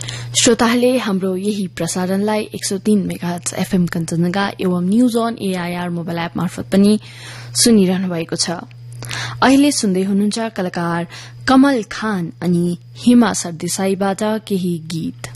श्रोताहरूले हाम्रो यही प्रसारणलाई 103 megahertz FM Kanchenjunga एवं news on AIR mobile app मार्फत पनि सुनिरहनु भएको छ। अहिले सुन्दै हुनुहुन्छ कलाकार कमल खान अनि हिमा सरदेसाईबाट केही गीत।